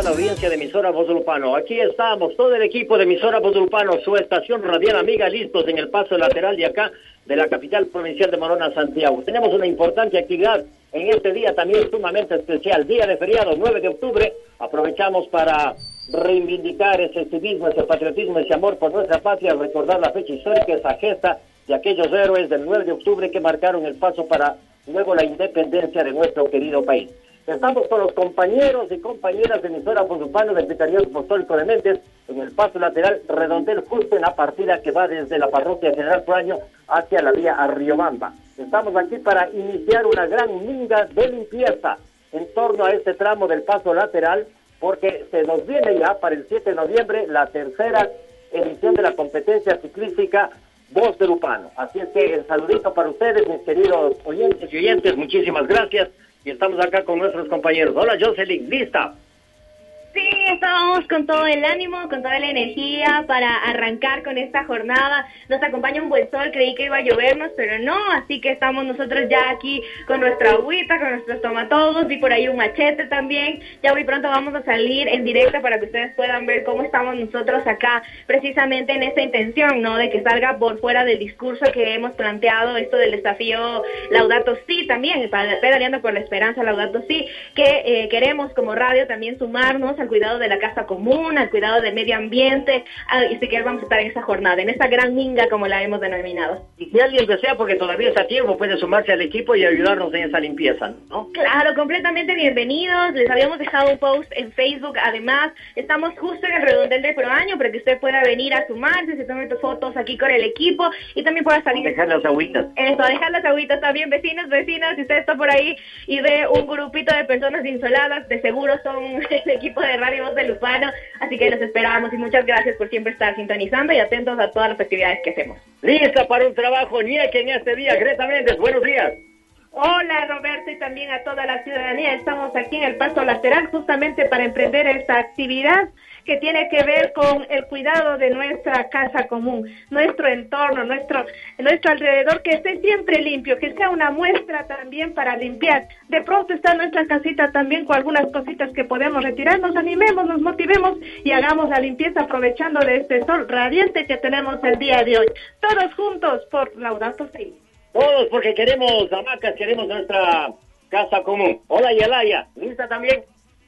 estimada audiencia de emisora Voz del Lupano. Aquí estamos, todo el equipo de emisora Voz del Lupano, su estación radial amiga, listos en el paso lateral de acá, de la capital provincial de Morona, Santiago. Tenemos una importante actividad en este día también sumamente especial, día de feriado, 9 de octubre. Aprovechamos para reivindicar ese civismo, ese patriotismo, ese amor por nuestra patria, recordar la fecha histórica, esa gesta de aquellos héroes del 9 de octubre que marcaron el paso para luego la independencia de nuestro querido país. Estamos con los compañeros y compañeras de emisora Voz del Lupano del Vicariato Apostólico de Méndez en el paso lateral Redondel, justo en la partida que va desde la parroquia General Proaño hacia la vía a Riobamba. Estamos aquí para iniciar una gran minga de limpieza en torno a este tramo del paso lateral, porque se nos viene ya para el 7 de noviembre la tercera edición de la competencia ciclística Voz del Lupano. Así es que el saludito para ustedes, mis queridos oyentes y oyentes, muchísimas gracias. Y estamos acá con nuestros compañeros. Hola, Jocelyn, ¿lista? Sí, estábamos con todo el ánimo, con toda la energía para arrancar con esta jornada. Nos acompaña un buen sol, creí que iba a llovernos, pero no, así que estamos nosotros ya aquí con nuestra agüita, con nuestros tomatogos, vi por ahí un machete también. Ya muy pronto vamos a salir en directo para que ustedes puedan ver cómo estamos nosotros acá, precisamente en esta intención, ¿no? De que salga por fuera del discurso que hemos planteado, esto del desafío Laudato Si también, pedaleando por la esperanza Laudato Si, que queremos como radio también sumarnos al cuidado de la casa común, al cuidado del medio ambiente, y si que vamos a estar en esa jornada, en esta gran minga como la hemos denominado. Y si alguien desea, porque todavía está a tiempo, puede sumarse al equipo y ayudarnos en esa limpieza, ¿no? Claro, completamente bienvenidos. Les habíamos dejado un post en Facebook. Además, estamos justo en el redondel del Proaño para que usted pueda venir a sumarse, se tome fotos aquí con el equipo y también pueda salir. Dejar las agüitas. Eso, dejar las agüitas también, vecinos, si usted está por ahí y ve un grupito de personas insoladas, de seguro son el equipo de Radio Voz del Lupano, así que los esperamos y muchas gracias por siempre estar sintonizando y atentos a todas las actividades que hacemos. Lista para un trabajo ñeque en este día, Greta Méndez, buenos días. Hola Roberto y también a toda la ciudadanía, estamos aquí en el paso lateral justamente para emprender esta actividad que tiene que ver con el cuidado de nuestra casa común, nuestro entorno, nuestro alrededor, que esté siempre limpio, que sea una muestra también para limpiar. De pronto está nuestra casita también con algunas cositas que podemos retirar, nos animemos, nos motivemos y hagamos la limpieza aprovechando de este sol radiante que tenemos el día de hoy. Todos juntos por Laudato Si. Todos porque queremos hamacas, queremos nuestra casa común. Hola Yalaya, ¿lista también?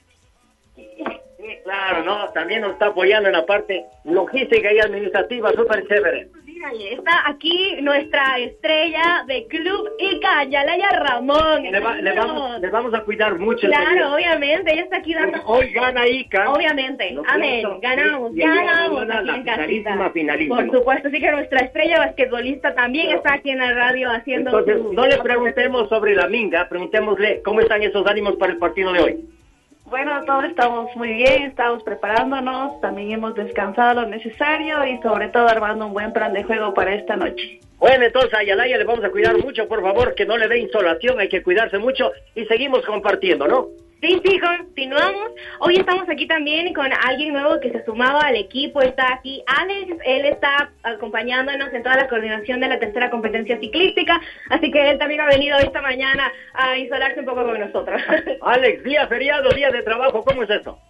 Sí, claro, no, también nos está apoyando en la parte logística y administrativa, súper chévere. Está aquí nuestra estrella de Club Ica, Yalaya Ramón. Le vamos a cuidar mucho. Claro, obviamente, ella está aquí dando. Hoy gana Ica. Obviamente, amén, ganamos aquí en casita. Por supuesto, sí que nuestra estrella basquetbolista también está aquí en la radio haciendo. Entonces, no le preguntemos sobre la minga, preguntémosle cómo están esos ánimos para el partido de hoy. Bueno, todos estamos muy bien, estamos preparándonos, también hemos descansado lo necesario y sobre todo armando un buen plan de juego para esta noche. Bueno, entonces a Yalaya le vamos a cuidar mucho, por favor, que no le dé insolación, hay que cuidarse mucho y seguimos compartiendo, ¿no? Sí, continuamos. Hoy estamos aquí también con alguien nuevo que se sumaba al equipo. Está aquí Alex, él está acompañándonos en toda la coordinación de la tercera competencia ciclística, así que él también ha venido esta mañana a insolarse un poco con nosotros. Alex, día feriado, día de trabajo, ¿cómo es eso?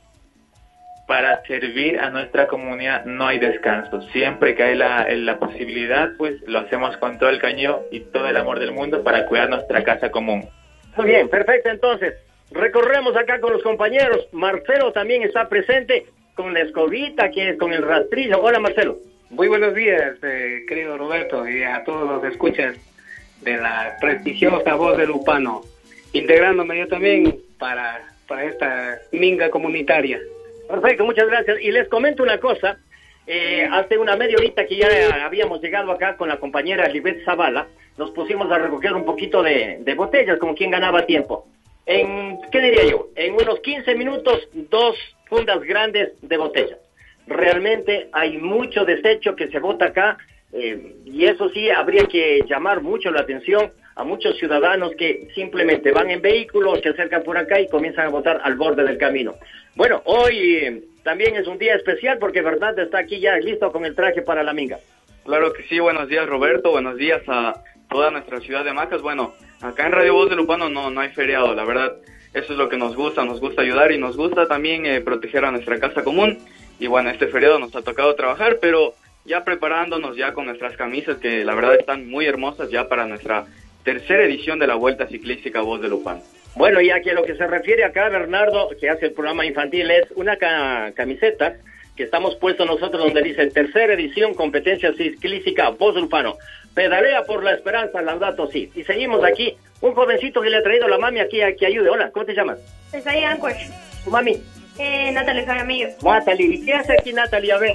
Para servir a nuestra comunidad no hay descanso. Siempre que hay la posibilidad, pues lo hacemos con todo el cañón y todo el amor del mundo para cuidar nuestra casa común. Muy bien, perfecto, entonces. Recorremos acá con los compañeros. Marcelo también está presente con la escobita, que es con el rastrillo. Hola, Marcelo. Muy buenos días, querido Roberto, y a todos los escuchas de la prestigiosa Voz del Lupano, integrándome yo también para esta minga comunitaria. Perfecto, muchas gracias. Y les comento una cosa. Hace una media horita que ya habíamos llegado acá con la compañera Libet Zavala, nos pusimos a recoger un poquito de botellas, como quien ganaba tiempo. ¿Qué diría yo? En unos 15 minutos, 2 fundas grandes de botellas. Realmente hay mucho desecho que se bota acá, y eso sí, habría que llamar mucho la atención a muchos ciudadanos que simplemente van en vehículos, se acercan por acá y comienzan a botar al borde del camino. Bueno, hoy también es un día especial porque Bernardo está aquí ya listo con el traje para la minga. Claro que sí, buenos días Roberto, buenos días a toda nuestra ciudad de Macas. Bueno, acá en Radio Voz del Lupano no hay feriado, la verdad. Eso es lo que nos gusta ayudar y nos gusta también proteger a nuestra casa común. Y bueno, este feriado nos ha tocado trabajar, pero ya preparándonos ya con nuestras camisas que la verdad están muy hermosas ya para nuestra tercera edición de la Vuelta Ciclística Voz de Lupano. Bueno, ya que lo que se refiere acá, Bernardo, que hace el programa infantil, es una camiseta que estamos puestos nosotros donde dice tercera edición competencia ciclística Voz de Lupano. Pedalea por la esperanza, Laudato Si. Y seguimos aquí, un jovencito que le ha traído la mami aquí a que ayude. Hola, ¿cómo te llamas? Soy Anquash. ¿Tu mami? Natalie Jaramillo. Natalie, ¿y qué hace aquí Natalie? A ver.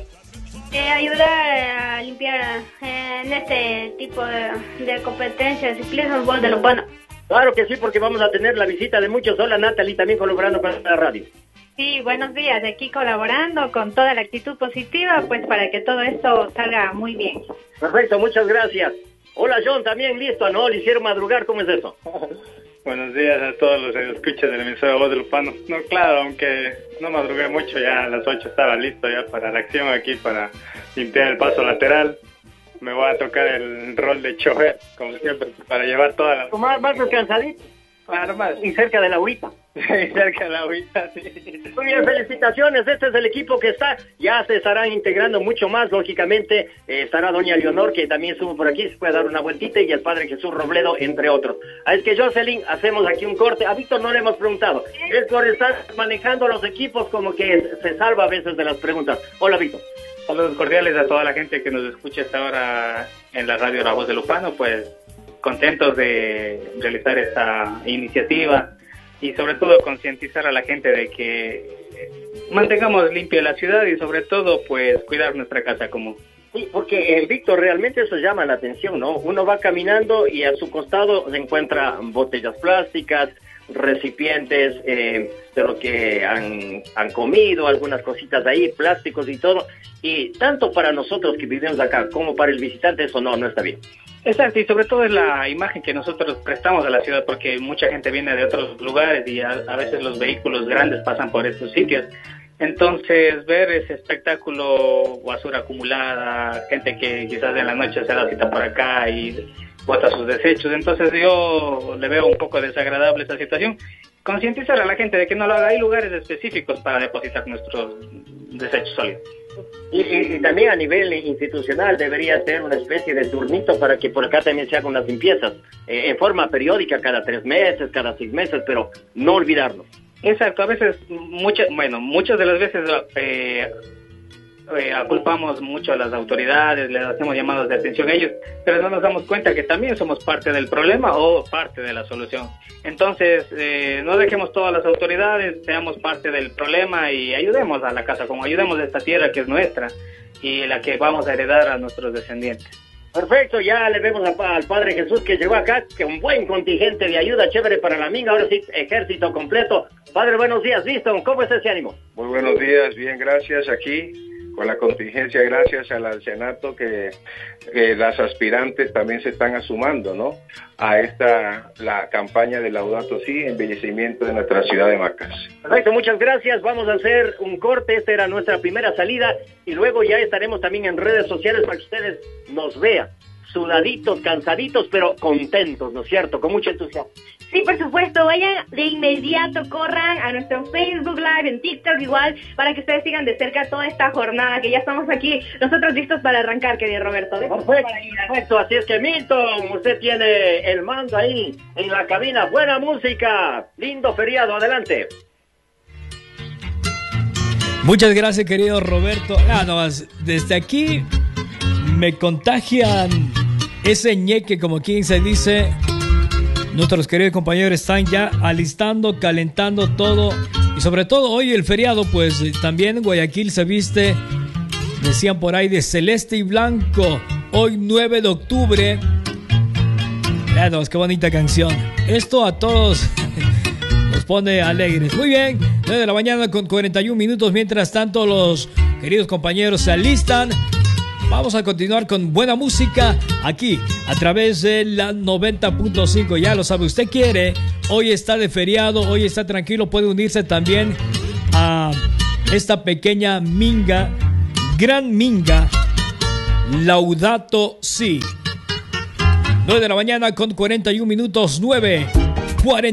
Ayuda a limpiar en este tipo de competencias ciclismo Voz de Lupano. Claro que sí, porque vamos a tener la visita de muchos. Hola Natalie, también colaborando con la radio. Sí, buenos días, aquí colaborando con toda la actitud positiva, pues para que todo esto salga muy bien. Perfecto, muchas gracias. Hola John, también listo, ¿no? Le hicieron madrugar, ¿cómo es eso? Buenos días a todos los que escuchan de la emisora Voz de Lupano. No, claro, aunque no madrugué mucho, ya a las 8 estaba listo ya para la acción aquí, para limpiar el paso lateral. Me voy a tocar el rol de chofer, como siempre, para llevar todas las... Más descansadito. Claro, más. Y cerca de la agüita. Cerca de la agüita, sí. Muy bien, felicitaciones. Este es el equipo que está. Ya se estarán integrando mucho más, lógicamente. Estará doña Leonor, que también estuvo por aquí. Se puede dar una vueltita. Y el padre Jesús Robledo, entre otros. Es que, Jocelyn, hacemos aquí un corte. A Víctor no le hemos preguntado. Es por estar manejando los equipos como que se salva a veces de las preguntas. Hola, Víctor. Saludos cordiales a toda la gente que nos escucha hasta ahora en la radio La Voz de Lupano. Pues contentos de realizar esta iniciativa y sobre todo concientizar a la gente de que mantengamos limpia la ciudad y sobre todo pues cuidar nuestra casa común. Sí, porque Víctor, realmente eso llama la atención, ¿no? Uno va caminando y a su costado se encuentra botellas plásticas, recipientes de lo que han comido, algunas cositas de ahí, plásticos y todo, y tanto para nosotros que vivimos acá como para el visitante eso no está bien. Exacto, y sobre todo es la imagen que nosotros prestamos a la ciudad, porque mucha gente viene de otros lugares y a veces los vehículos grandes pasan por estos sitios. Entonces, ver ese espectáculo, basura acumulada, gente que quizás en la noche se da cita por acá y bota sus desechos, entonces yo le veo un poco desagradable esa situación. Concientizar a la gente de que no lo haga, hay lugares específicos para depositar nuestros desechos sólidos. Y también a nivel institucional debería ser una especie de turnito para que por acá también se hagan unas limpiezas en forma periódica, cada 3 meses, cada 6 meses, pero no olvidarnos. Exacto, a veces, muchas de las veces culpamos mucho a las autoridades, les hacemos llamados de atención a ellos, pero no nos damos cuenta que también somos parte del problema o parte de la solución. Entonces, no dejemos todas las autoridades, seamos parte del problema y ayudemos a la casa, como ayudemos a esta tierra que es nuestra y la que vamos a heredar a nuestros descendientes. Perfecto, ya le vemos al Padre Jesús que llegó acá, que un buen contingente de ayuda chévere para la minga, ahora sí, ejército completo. Padre, buenos días, ¿listo? ¿Cómo es ese ánimo? Muy buenos días, bien, gracias, aquí con la contingencia, gracias al ancianato que las aspirantes también se están sumando, ¿no? A la campaña de Laudato Si, embellecimiento de nuestra ciudad de Macas. Perfecto, muchas gracias, vamos a hacer un corte, esta era nuestra primera salida y luego ya estaremos también en redes sociales para que ustedes nos vean, sudaditos, cansaditos, pero contentos, ¿no es cierto? Con mucho entusiasmo. Sí, por supuesto, vayan de inmediato, corran a nuestro Facebook Live, en TikTok igual, para que ustedes sigan de cerca toda esta jornada, que ya estamos aquí, nosotros listos para arrancar, querido Roberto. Perfecto, así es que Milton, usted tiene el mando ahí en la cabina, buena música, lindo feriado, adelante. Muchas gracias, querido Roberto. Desde aquí me contagian ese ñeque, como quien se dice. Nuestros queridos compañeros están ya alistando, calentando todo. Y sobre todo hoy el feriado, pues también Guayaquil se viste, decían por ahí, de celeste y blanco. Hoy 9 de octubre. Veamos qué bonita canción. Esto a todos nos pone alegres. Muy bien, 9 de la mañana con 41 minutos. Mientras tanto los queridos compañeros se alistan. Vamos a continuar con buena música aquí a través de la 90.5. Ya lo sabe, usted quiere, hoy está de feriado, hoy está tranquilo, puede unirse también a esta pequeña minga, gran minga, Laudato Si. 9 de la mañana con 41 minutos, 9:40.